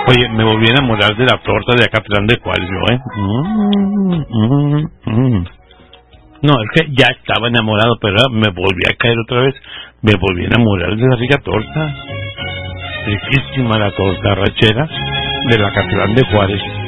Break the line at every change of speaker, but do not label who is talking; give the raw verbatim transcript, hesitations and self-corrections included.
Oye, me volví a enamorar de la torta de Acatlán de Juárez, ¿no, eh? Mm, mm, mm. No, es que ya estaba enamorado, pero me volví a caer otra vez. Me volví a enamorar de la rica torta. Riquísima la torta rachera de la Acatlán de Juárez.